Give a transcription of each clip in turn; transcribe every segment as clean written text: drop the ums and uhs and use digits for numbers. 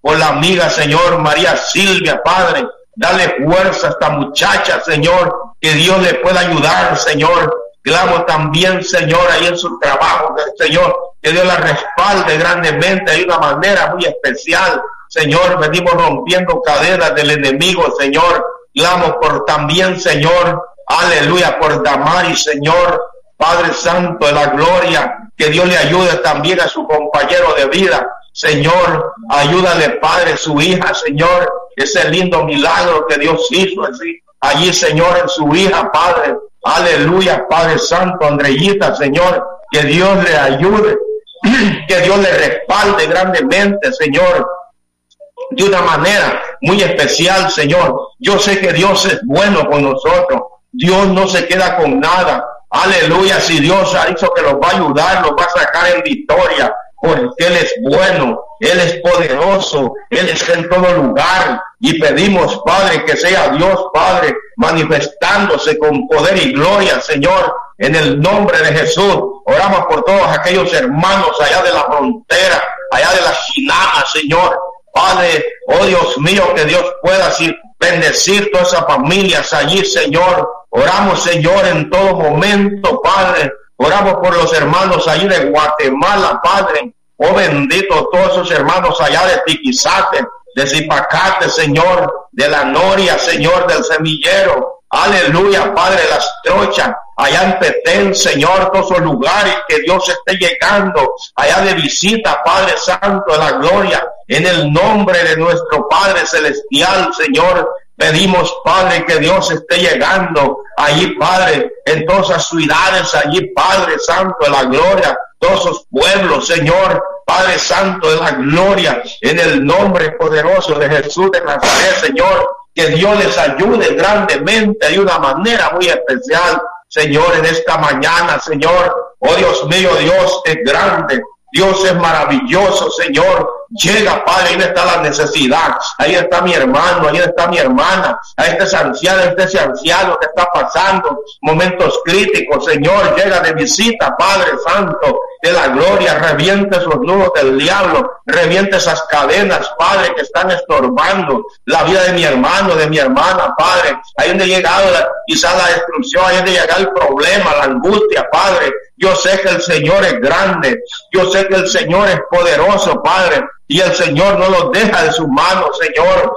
por la amiga, Señor, María Silvia, Padre. Dale fuerza a esta muchacha, Señor, que Dios le pueda ayudar, Señor. Clamo también, Señor, ahí en su trabajo, Señor, que Dios la respalde grandemente de una manera muy especial. Señor, venimos rompiendo cadenas del enemigo, Señor. Clamo por también, Señor, aleluya, por Damaris, Señor, Padre Santo de la gloria, que Dios le ayude también a su compañero de vida. Señor, ayúdale, Padre, su hija, Señor, ese lindo milagro que Dios hizo allí, Señor, en su hija, Padre. Aleluya, Padre Santo, Andreita, Señor, que Dios le ayude, que Dios le respalde grandemente, Señor, de una manera muy especial, Señor. Yo sé que Dios es bueno con nosotros. Dios no se queda con nada. Aleluya, si Dios ha dicho que los va a ayudar, los va a sacar en victoria, porque Él es bueno, Él es poderoso, Él está en todo lugar. Y pedimos, Padre, que sea Dios, Padre, manifestándose con poder y gloria, Señor, en el nombre de Jesús. Oramos por todos aquellos hermanos allá de la frontera, allá de la Chinama, Señor. Padre, oh Dios mío, que Dios pueda así bendecir todas esas familias allí, Señor. Oramos, Señor, en todo momento, Padre. Oramos por los hermanos allí de Guatemala, Padre. Oh, bendito todos esos hermanos allá de Tiquizate, de Zipacate, Señor, de la Noria, Señor, del Semillero. Aleluya, Padre, las Trochas, allá en Petén, Señor, todos esos lugares que Dios esté llegando, allá de visita, Padre Santo de la gloria, en el nombre de nuestro Padre Celestial, Señor, pedimos, Padre, que Dios esté llegando allí, Padre, en todas las ciudades, allí, Padre Santo de la gloria, todos esos pueblos, Señor, Padre Santo de la gloria, en el nombre poderoso de Jesús de Nazaret, Señor, que Dios les ayude grandemente de una manera muy especial, Señor, en esta mañana, Señor. Oh Dios mío, Dios es grande, Dios es maravilloso, Señor. Llega, Padre, ahí está la necesidad, ahí está mi hermano, ahí está mi hermana, ahí está ese anciano que está pasando momentos críticos, Señor. Llega de visita, Padre Santo de la gloria, reviente esos nudos del diablo, reviente esas cadenas, Padre, que están estorbando la vida de mi hermano, de mi hermana, Padre. Ahí donde ha llegado quizás la destrucción, ahí donde llega el problema, la angustia, Padre. Yo sé que el Señor es grande, yo sé que el Señor es poderoso, Padre, y el Señor no los deja de sus manos, Señor,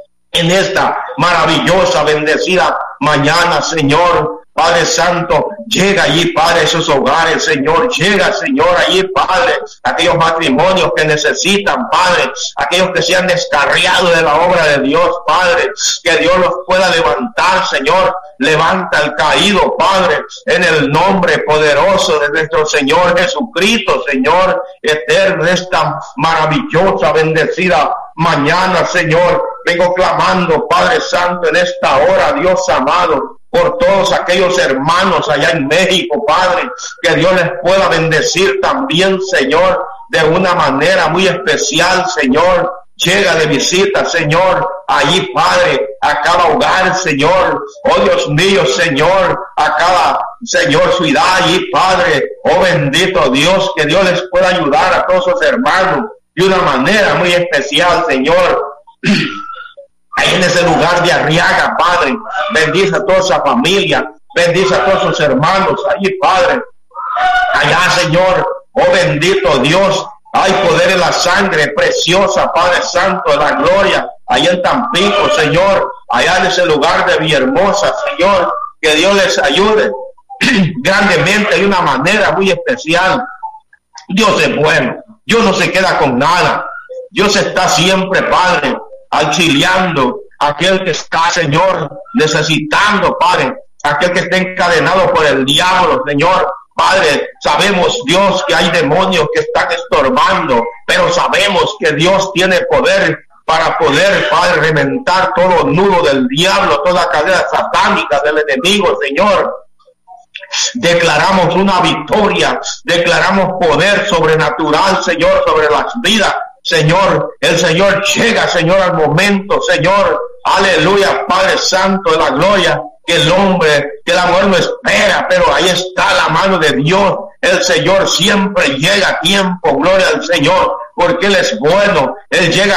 en esta maravillosa, bendecida mañana, Señor. Padre Santo, llega allí, Padre, esos hogares, Señor. Llega, Señor, allí, Padre, aquellos matrimonios que necesitan, Padre, aquellos que se han descarriado de la obra de Dios, Padre, que Dios los pueda levantar, Señor. Levanta al caído, Padre, en el nombre poderoso de nuestro Señor Jesucristo, Señor eterno, esta maravillosa, bendecida mañana, Señor. Vengo clamando, Padre Santo, en esta hora, Dios amado, por todos aquellos hermanos allá en México, Padre, que Dios les pueda bendecir también, Señor, de una manera muy especial, Señor. Llega de visita, Señor, allí, Padre, a cada hogar, Señor. Oh Dios mío, Señor, a cada, Señor, ciudad allí, Padre. Oh bendito Dios, que Dios les pueda ayudar a todos sus hermanos de una manera muy especial, Señor. Ahí en ese lugar de Arriaga, Padre, bendice a toda esa familia, bendice a todos sus hermanos allí, Padre. Allá, Señor, oh bendito Dios, hay poder en la sangre preciosa, Padre Santo de la gloria, allá en Tampico, Señor, allá en ese lugar de Villahermosa, Señor, que Dios les ayude grandemente de una manera muy especial. Dios es bueno, Dios no se queda con nada, Dios está siempre, Padre, auxiliando a aquel que está, Señor, necesitando, Padre, aquel que está encadenado por el diablo, Señor. Padre, sabemos, Dios, que hay demonios que están estorbando, pero sabemos que Dios tiene poder para poder, Padre, reventar todo nudo del diablo, toda cadena satánica del enemigo, Señor. Declaramos una victoria, declaramos poder sobrenatural, Señor, sobre las vidas. Señor, el Señor llega, Señor, al momento, Señor, aleluya, Padre Santo de la gloria, que el hombre, que la mujer no espera, pero ahí está la mano de Dios. El Señor siempre llega a tiempo, gloria al Señor, porque Él es bueno, Él llega